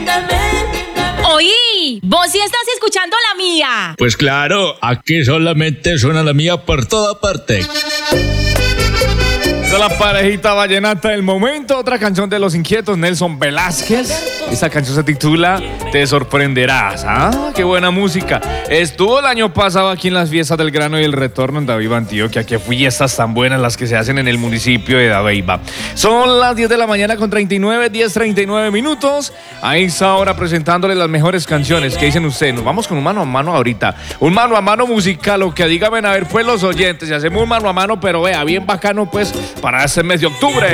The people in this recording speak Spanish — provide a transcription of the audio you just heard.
Oí, vos sí estás escuchando la mía. Pues claro, aquí solamente suena la mía por toda parte. Esa es la parejita vallenata del momento. Otra canción de Los Inquietos, Nelson Velázquez. Esa canción se titula Te Sorprenderás. Ah, qué buena música. Estuvo el año pasado aquí en las fiestas del grano y el retorno en Dabeiba, Antioquia. Qué fiestas tan buenas las que se hacen en el municipio de Dabeiba. Son las 10 de la mañana con 10:39 minutos. A esa hora presentándoles las mejores canciones. ¿Qué dicen ustedes? Nos vamos con un mano a mano ahorita. Un mano a mano musical, o que díganme a ver pues los oyentes. Y hacemos un mano a mano, pero vea, bien bacano pues para este mes de octubre.